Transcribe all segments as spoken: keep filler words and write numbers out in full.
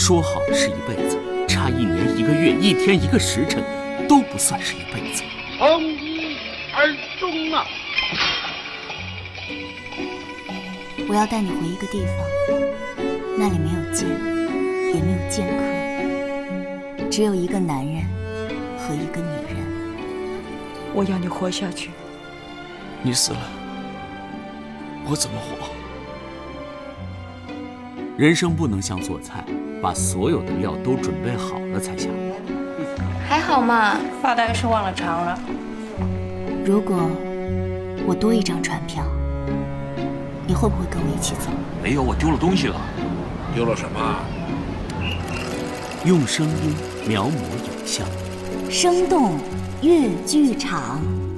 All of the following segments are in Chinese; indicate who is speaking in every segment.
Speaker 1: 说好的是一辈子，差一年一个月一天一个时辰都不算是一辈子。
Speaker 2: 从一而终啊！
Speaker 3: 我要带你回一个地方，那里没有剑，也没有剑客，只有一个男人和一个女人。
Speaker 4: 我要你活下去。
Speaker 5: 你死了，我怎么活？
Speaker 1: 人生不能像做菜，把所有的料都准备好了才下。
Speaker 6: 还好嘛，
Speaker 4: 发呆是忘了尝了。
Speaker 3: 如果我多一张船票，你会不会跟我一起走？
Speaker 5: 没有，我丢了东西了。
Speaker 2: 丢了什么？
Speaker 1: 用声音描摹影像，
Speaker 3: 生动粤剧场。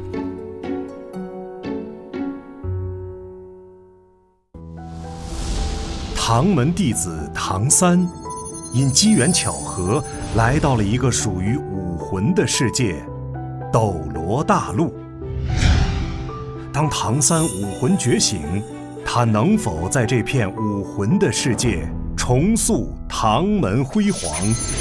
Speaker 7: 唐门弟子唐三，因机缘巧合来到了一个属于武魂的世界——斗罗大陆。当唐三武魂觉醒，他能否在这片武魂的世界重塑唐门辉煌？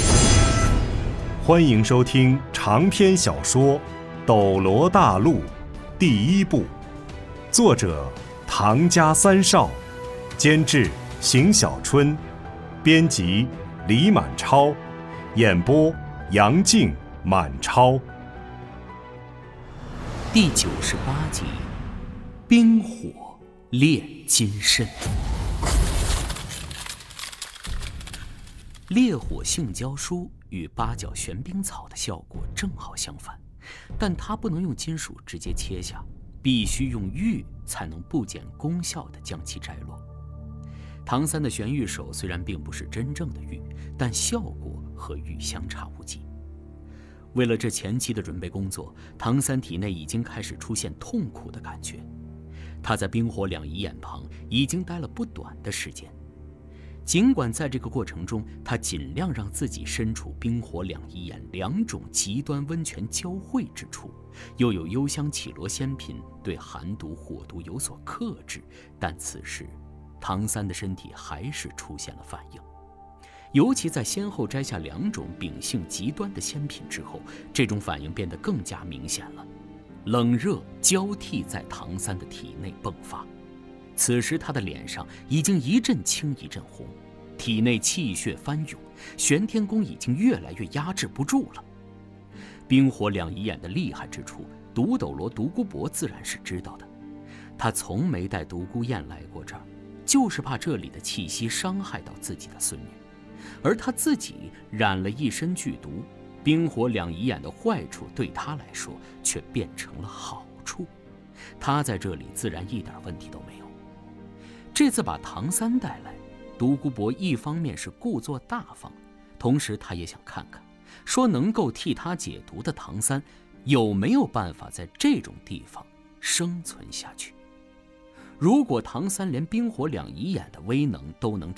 Speaker 7: 欢迎收听长篇小说《斗罗大陆》第一部，作者唐家三少，监制邢小春，编辑李满超，演播杨静、满超。
Speaker 1: 第九十八集，冰火炼金身。烈火性胶书与八角玄冰草的效果正好相反，但它不能用金属直接切下，必须用玉才能不减功效地将其摘落。唐三的玄玉手虽然并不是真正的玉，但效果和玉相差无几。为了这前期的准备工作，唐三体内已经开始出现痛苦的感觉。他在冰火两仪眼旁已经待了不短的时间，尽管在这个过程中，他尽量让自己身处冰火两仪眼两种极端温泉交汇之处，又有幽香绮罗仙品对寒毒火毒有所克制，但此时唐三的身体还是出现了反应。尤其在先后摘下两种秉性极端的仙品之后，这种反应变得更加明显了。冷热交替在唐三的体内迸发，此时他的脸上已经一阵青一阵红，体内气血翻涌，玄天功已经越来越压制不住了。冰火两仪眼的厉害之处，独斗罗独孤博自然是知道的。他从没带独孤雁来过这儿，就是怕这里的气息伤害到自己的孙女，而他自己染了一身剧毒，冰火两仪眼的坏处对他来说却变成了好处，他在这里自然一点问题都没有。这次把唐三带来，独孤博一方面是故作大方，同时他也想看看，说能够替他解毒的唐三有没有办法在这种地方生存下去。如果唐三连冰火两仪眼的威能都能